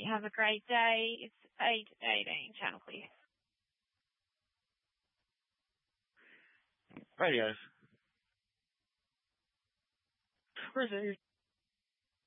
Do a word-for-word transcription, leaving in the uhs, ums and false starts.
You have a great day. It's eight eighteen. Channel, please. Radio. Where is it?